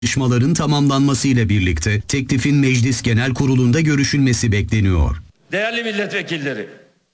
Tartışmaların tamamlanmasıyla birlikte teklifin Meclis Genel Kurulu'nda görüşülmesi bekleniyor. Değerli milletvekilleri.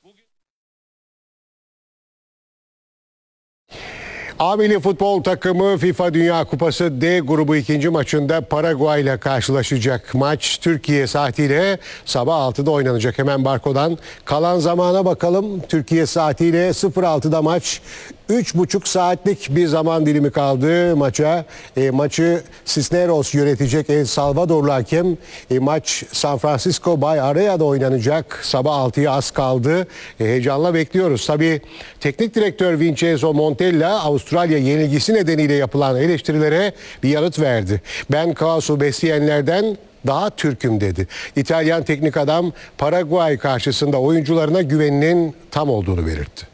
A milli futbol takımı FIFA Dünya Kupası D grubu ikinci maçında Paraguay ile karşılaşacak. Maç Türkiye saatiyle sabah 6'da oynanacak. Hemen barkodan kalan zamana bakalım. Türkiye saatiyle 06'da maç. 3,5 saatlik bir zaman dilimi kaldı maça. Maçı Cisneros yönetecek El Salvadorlu hakem. Maç San Francisco Bay Area'da oynanacak. Sabah 6'ya az kaldı. Heyecanla bekliyoruz. Tabii teknik direktör Vincenzo Montella Avustralya yenilgisi nedeniyle yapılan eleştirilere bir yanıt verdi. Ben kaosu besleyenlerden daha Türk'üm dedi. İtalyan teknik adam Paraguay karşısında oyuncularına güveninin tam olduğunu belirtti.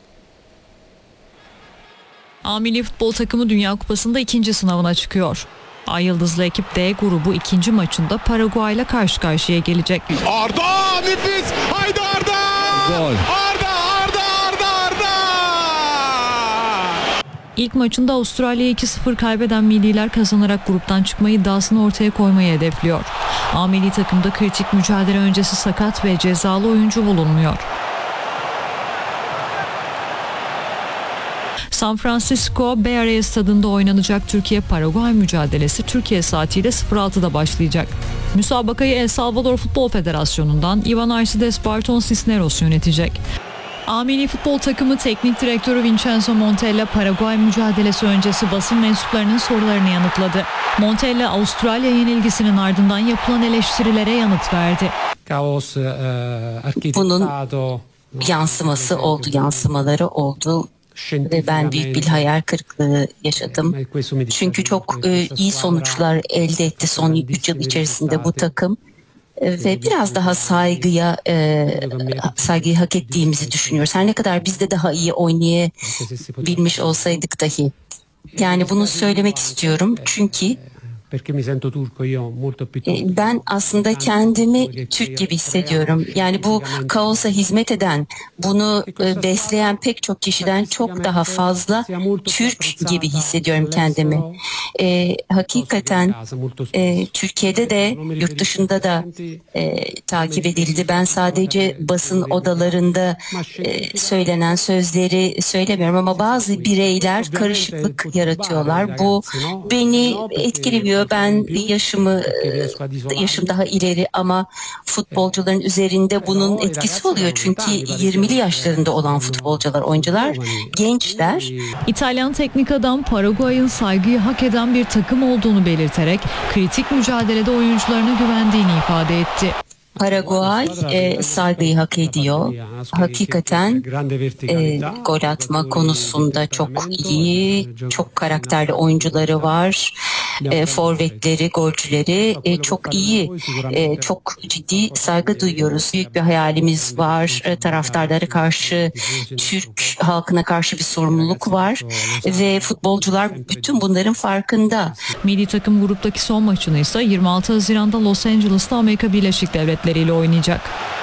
A milli futbol takımı Dünya Kupası'nda ikinci sınavına çıkıyor. Ay Yıldızlı ekip D grubu ikinci maçında Paraguay ile karşı karşıya gelecek. Arda nefis! Haydi Arda! Gol! Arda! İlk maçında Avustralya'ya 2-0 kaybeden milliler kazanarak gruptan çıkma iddiasını ortaya koymayı hedefliyor. A milli takımda kritik mücadele öncesi sakat ve cezalı oyuncu bulunmuyor. San Francisco Bay Area stadında oynanacak Türkiye-Paraguay mücadelesi Türkiye saatiyle 06'da başlayacak. Müsabakayı El Salvador Futbol Federasyonu'ndan Iván Arcides Barton Cisneros yönetecek. A milli futbol takımı teknik direktörü Vincenzo Montella Paraguay mücadelesi öncesi basın mensuplarının sorularını yanıtladı. Montella Avustralya yenilgisinin ardından yapılan eleştirilere yanıt verdi. Bunun yansımaları oldu. Ve ben büyük bir hayal kırıklığı yaşadım. Çünkü çok iyi sonuçlar elde etti son 3 yıl içerisinde bu takım. Ve biraz daha saygıyı hak ettiğimizi düşünüyoruz. Her ne kadar biz de daha iyi oynayabilmiş olsaydık dahi. Yani bunu söylemek istiyorum çünkü ben aslında kendimi Türk gibi hissediyorum. Yani bu kaosa hizmet eden, bunu besleyen pek çok kişiden çok daha fazla Türk gibi hissediyorum kendimi. Hakikaten Türkiye'de de yurt dışında da takip edildi. Ben sadece basın odalarında söylenen sözleri söylemiyorum ama bazı bireyler karışıklık yaratıyorlar. Bu beni etkiliyor. Ben yaşım daha ileri ama futbolcuların üzerinde bunun etkisi oluyor. Çünkü 20'li yaşlarında olan oyuncular gençler. İtalyan teknik adam Paraguay'ın saygıyı hak eden bir takım olduğunu belirterek kritik mücadelede oyuncularına güvendiğini ifade etti. Paraguay saygıyı hak ediyor. Hakikaten gol atma konusunda çok iyi, çok karakterli oyuncuları var. Forvetleri, golcüleri çok iyi. Çok ciddi saygı duyuyoruz. Büyük bir hayalimiz var. Taraftarlara karşı, Türk halkına karşı bir sorumluluk var. Ve futbolcular bütün bunların farkında. Milli takım gruptaki son maçını ise 26 Haziran'da Los Angeles'ta Amerika Birleşik Devletleri ile oynayacak.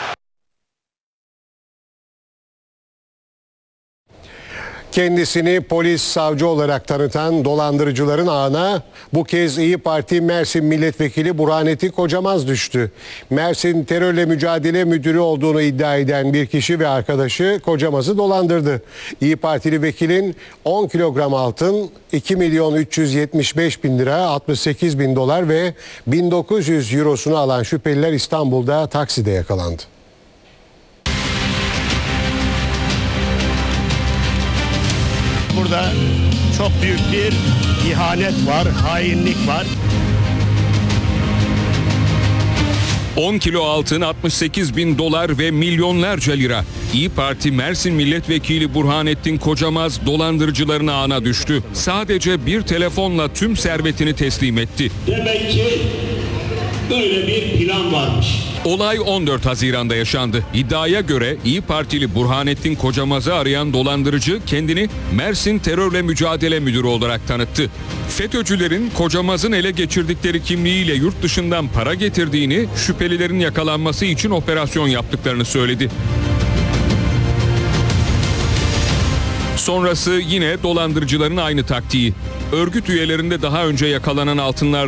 Kendisini polis savcı olarak tanıtan dolandırıcıların ağına bu kez İyi Parti Mersin Milletvekili Burhanettin Kocamaz düştü. Mersin Terörle Mücadele Müdürü olduğunu iddia eden bir kişi ve arkadaşı Kocamaz'ı dolandırdı. İyi Partili vekilin 10 kilogram altın, 2.375.000 lira, 68.000 dolar ve 1.900 eurosunu alan şüpheliler İstanbul'da takside yakalandı. Burada çok büyük bir ihanet var, hainlik var. 10 kilo altın, 68.000 dolar ve milyonlarca lira. İyi Parti Mersin Milletvekili Burhanettin Kocamaz dolandırıcıların ağına düştü. Sadece bir telefonla tüm servetini teslim etti. Demek ki böyle bir plan varmış. Olay 14 Haziran'da yaşandı. İddiaya göre İyi Partili Burhanettin Kocamaz'ı arayan dolandırıcı kendini Mersin Terörle Mücadele Müdürü olarak tanıttı. FETÖ'cülerin Kocamaz'ın ele geçirdikleri kimliğiyle yurt dışından para getirdiğini, şüphelilerin yakalanması için operasyon yaptıklarını söyledi. Sonrası yine dolandırıcıların aynı taktiği. Örgüt üyelerinde daha önce yakalanan altınlar